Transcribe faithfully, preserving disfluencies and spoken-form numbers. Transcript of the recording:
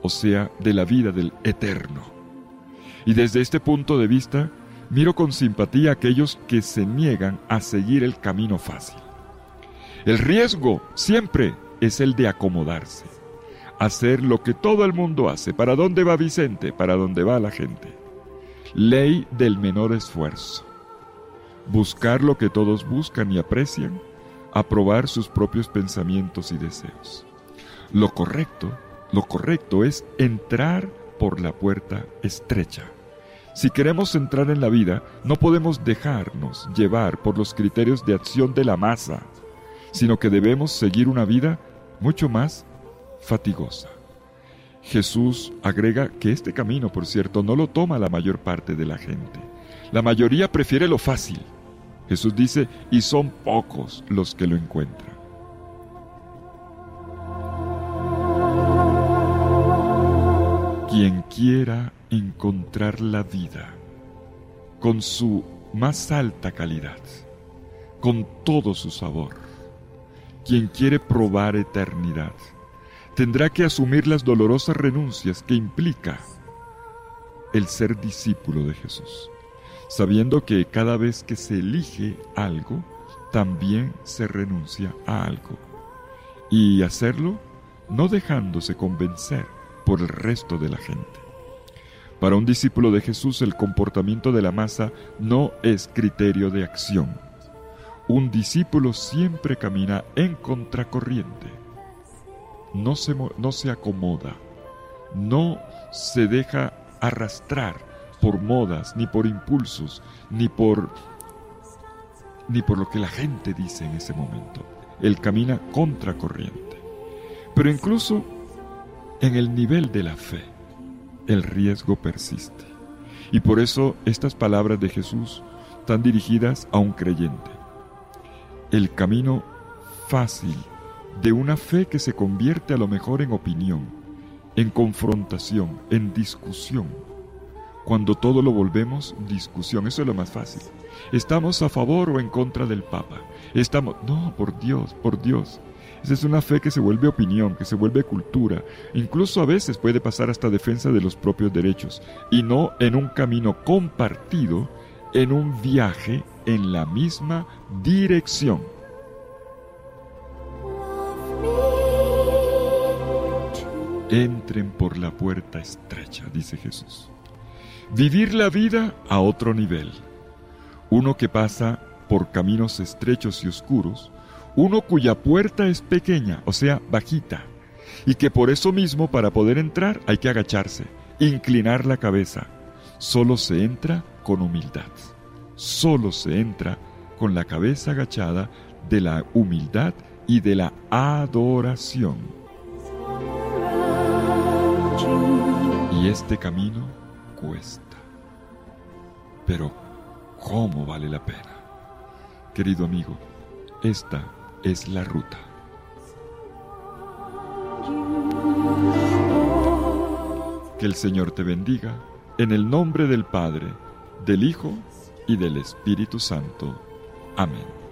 o sea, de la vida del eterno. Y desde este punto de vista, miro con simpatía a aquellos que se niegan a seguir el camino fácil. El riesgo siempre es el de acomodarse, hacer lo que todo el mundo hace. ¿Para dónde va Vicente? ¿Para dónde va la gente? Ley del menor esfuerzo. Buscar lo que todos buscan y aprecian, aprobar sus propios pensamientos y deseos. Lo correcto, lo correcto es entrar por la puerta estrecha. Si queremos entrar en la vida, no podemos dejarnos llevar por los criterios de acción de la masa, sino que debemos seguir una vida mucho más fatigosa. Jesús agrega que este camino, por cierto, no lo toma la mayor parte de la gente. La mayoría prefiere lo fácil. Jesús dice, y son pocos los que lo encuentran. Quien quiera encontrar la vida con su más alta calidad, con todo su sabor, quien quiere probar eternidad, tendrá que asumir las dolorosas renuncias que implica el ser discípulo de Jesús, sabiendo que cada vez que se elige algo, también se renuncia a algo, y hacerlo no dejándose convencer por el resto de la gente. Para un discípulo de Jesús, el comportamiento de la masa no es criterio de acción. Un discípulo siempre camina en contracorriente. No se, no se acomoda, no se deja arrastrar por modas, ni por impulsos, ni por, ni por lo que la gente dice en ese momento. Él camina contracorriente. Pero incluso en el nivel de la fe, el riesgo persiste. Y por eso estas palabras de Jesús están dirigidas a un creyente. El camino fácil de una fe que se convierte a lo mejor en opinión, en confrontación, en discusión. Cuando todo lo volvemos discusión, eso es lo más fácil. ¿Estamos a favor o en contra del Papa? Estamos, no, por Dios, por Dios. Esa es una fe que se vuelve opinión, que se vuelve cultura. Incluso a veces puede pasar hasta defensa de los propios derechos. Y no en un camino compartido, en un viaje en la misma dirección. Entren por la puerta estrecha, dice Jesús. Vivir la vida a otro nivel. Uno que pasa por caminos estrechos y oscuros, uno cuya puerta es pequeña, o sea, bajita, y que por eso mismo para poder entrar hay que agacharse, inclinar la cabeza. Solo se entra con humildad. Solo se entra con la cabeza agachada de la humildad y de la adoración. Y este camino cuesta. Pero, ¿cómo vale la pena? Querido amigo, esta es la ruta. Que el Señor te bendiga, en el nombre del Padre, del Hijo y del Espíritu Santo. Amén.